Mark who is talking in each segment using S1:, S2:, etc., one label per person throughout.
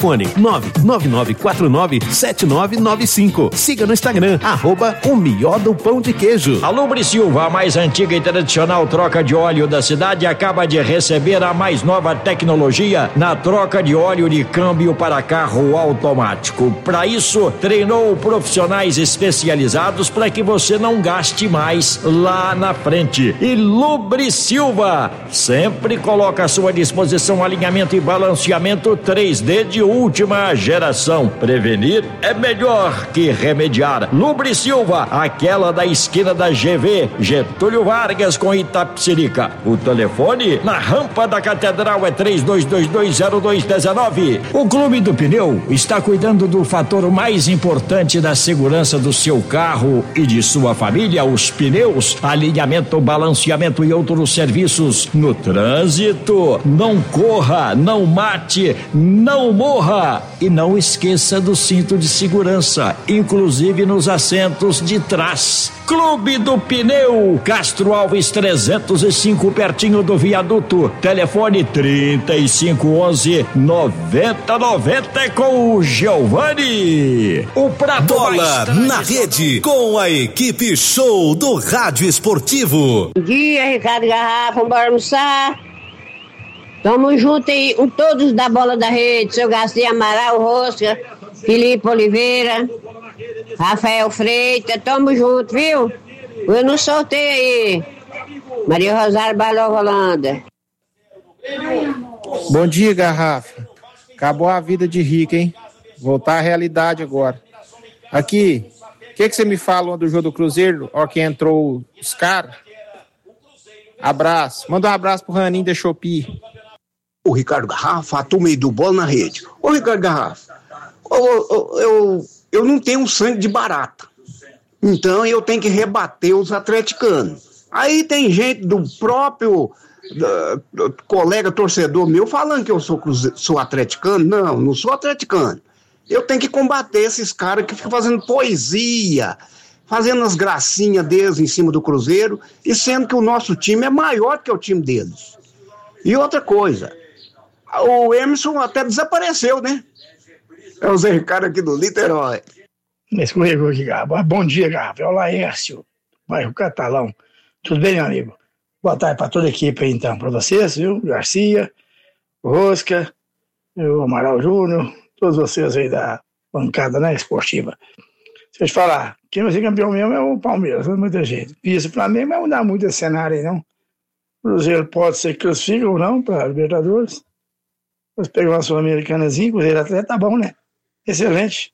S1: Telefone 999497995. Siga no Instagram, @o Melhor do Pão de Queijo.
S2: A Lubre Silva, a mais antiga e tradicional troca de óleo da cidade, acaba de receber a mais nova tecnologia na troca de óleo de câmbio para carro automático. Para isso, treinou profissionais especializados para que você não gaste mais lá na frente. E Lubre Silva sempre coloca à sua disposição alinhamento e balanceamento 3D de última geração. Prevenir é melhor que remediar. Lubre Silva, aquela da esquina da GV, Getúlio Vargas com Itapecerica. O telefone na rampa da Catedral é 32220219. O Clube do Pneu está cuidando do fator mais importante da segurança do seu carro e de sua família, os pneus, alinhamento, balanceamento e outros serviços no trânsito. Não corra, não mate, não morra e não esqueça do cinto de segurança, inclusive nos assentos de trás. Clube do Pneu, Castro Alves 305, pertinho do viaduto. Telefone 3511-9090 com o Giovanni. O prato
S1: Bola na rede com a equipe show do Rádio Esportivo.
S3: Bom dia, Ricardo Garrafa, bora almoçar. Tamo junto aí, todos da Bola da Rede, seu Garcia Amaral, Rosca, Felipe Oliveira, Rafael Freitas, tamo junto, viu? Eu no sorteio aí. Maria Rosário Balova Holanda.
S4: Bom dia, Garrafa. Acabou a vida de rico, hein? Voltar à realidade agora. Aqui, o que você me fala do jogo do Cruzeiro? Ó, que entrou os caras. Abraço. Manda um abraço pro Raninho da Shopee.
S5: O Ricardo Garrafa, a turma aí do Bola na Rede. Ô, Ricardo Garrafa, eu não tenho sangue de barata. Então eu tenho que rebater os atleticanos. Aí tem gente do próprio colega torcedor meu falando que eu sou atleticano. Não sou atleticano. Eu tenho que combater esses caras que ficam fazendo poesia, fazendo as gracinhas deles em cima do Cruzeiro, e sendo que o nosso time é maior que o time deles. E outra coisa, o Emerson até desapareceu, né? É o Zé Ricardo aqui do Niterói.
S6: Escorregou aqui, Garrafa. Bom dia, Garrafa. É o Laércio, bairro Catalão. Tudo bem, meu amigo? Boa tarde para toda a equipe aí, então. Para vocês, viu? Garcia, Rosca, o Amaral Júnior, todos vocês aí da bancada, né, esportiva. Deixa eu te falar, quem vai ser campeão mesmo é o Palmeiras, não é muita gente. Isso, o Flamengo vai mudar muito esse cenário aí, não. O Cruzeiro pode ser que classifique ou não para Libertadores. Mas pegar uma Sul-Americanazinha, Cruzeiro atleta, tá bom, né? Excelente.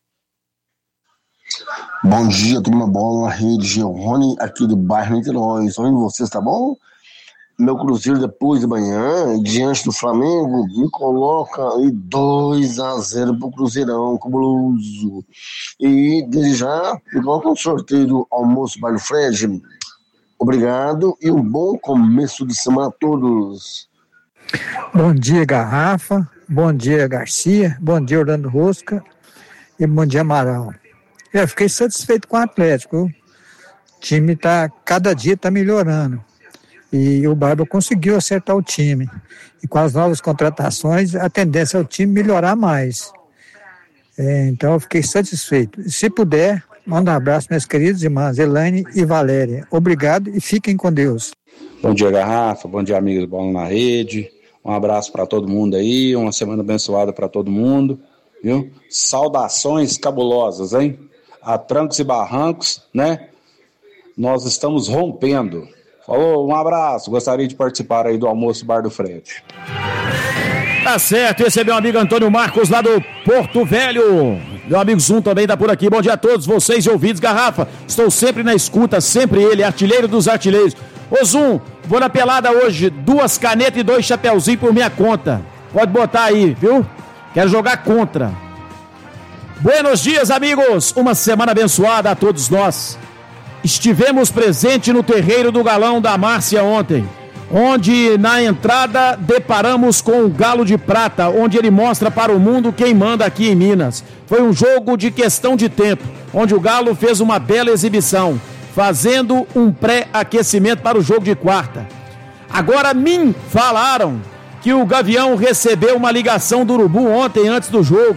S7: Bom dia, turma Bola na Rede, Giovanni, aqui do bairro Niterói. Só vendo vocês, tá bom? Meu Cruzeiro, depois de manhã, diante do Flamengo, me coloca aí 2-0 pro Cruzeirão, cabuloso. E desde já, me coloca um sorteio do almoço Bar do Fred. Obrigado e um bom começo de semana a todos.
S8: Bom dia, Garrafa. Bom dia, Garcia. Bom dia, Orlando Rosca. E bom dia, Amaral. Eu fiquei satisfeito com o Atlético. O time cada dia está melhorando. E o Barba conseguiu acertar o time. E com as novas contratações, a tendência é o time melhorar mais. Então eu fiquei satisfeito. E se puder, manda um abraço, minhas queridas irmãs Elaine e Valéria. Obrigado e fiquem com Deus.
S9: Bom dia, Garrafa. Bom dia, amigos do Bola na Rede. Um abraço para todo mundo aí. Uma semana abençoada para todo mundo. Viu? Saudações cabulosas, hein? A trancos e barrancos, né? Nós estamos rompendo. Falou, um abraço. Gostaria de participar aí do almoço Bar do Fred.
S2: Tá certo, esse é meu amigo Antônio Marcos lá do Porto Velho. Meu amigo Zum também tá por aqui. Bom dia a todos vocês e ouvintes. Garrafa, estou sempre na escuta, sempre ele, artilheiro dos artilheiros. Ô Zum, vou na pelada hoje, 2 canetas e 2 chapeuzinhos por minha conta. Pode botar aí, viu? Quero jogar contra. Buenos dias, amigos. Uma semana abençoada a todos nós. Estivemos presentes no terreiro do Galão da Márcia ontem, onde na entrada deparamos com o Galo de Prata, onde ele mostra para o mundo quem manda aqui em Minas. Foi um jogo de questão de tempo, onde o Galo fez uma bela exibição, fazendo um pré-aquecimento para o jogo de quarta. Agora me falaram que o Gavião recebeu uma ligação do Urubu ontem antes do jogo.